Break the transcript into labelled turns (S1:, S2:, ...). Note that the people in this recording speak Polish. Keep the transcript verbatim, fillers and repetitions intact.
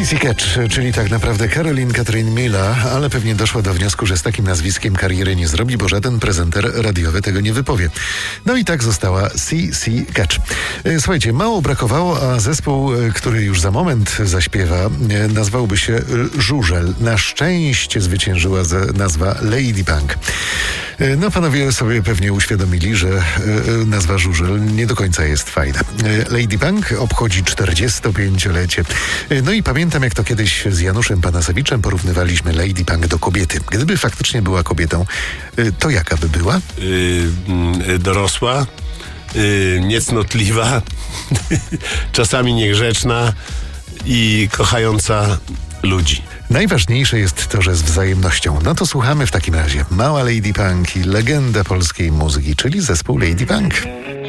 S1: Sissy Catch, czyli tak naprawdę Caroline Catherine Mila, ale pewnie doszła do wniosku, że z takim nazwiskiem kariery nie zrobi, bo żaden prezenter radiowy tego nie wypowie. No i tak została Sissy Catch. Słuchajcie, mało brakowało, a zespół, który już za moment zaśpiewa, nazwałby się Żużel. Na szczęście zwyciężyła nazwa Ladypunk. No panowie sobie pewnie uświadomili, że nazwa Żużel nie do końca jest fajna. Ladypunk obchodzi czterdziestopięciolecie. No i pamiętam, jak to kiedyś z Januszem Panasewiczem porównywaliśmy Ladypunk do kobiety. Gdyby faktycznie była kobietą, to jaka by była?
S2: Yy, dorosła, yy, niecnotliwa, czasami niegrzeczna i kochająca ludzi.
S1: Najważniejsze jest to, że z wzajemnością. No to słuchamy w takim razie. Mała Ladypunk i legenda polskiej muzyki, czyli zespół Ladypunk.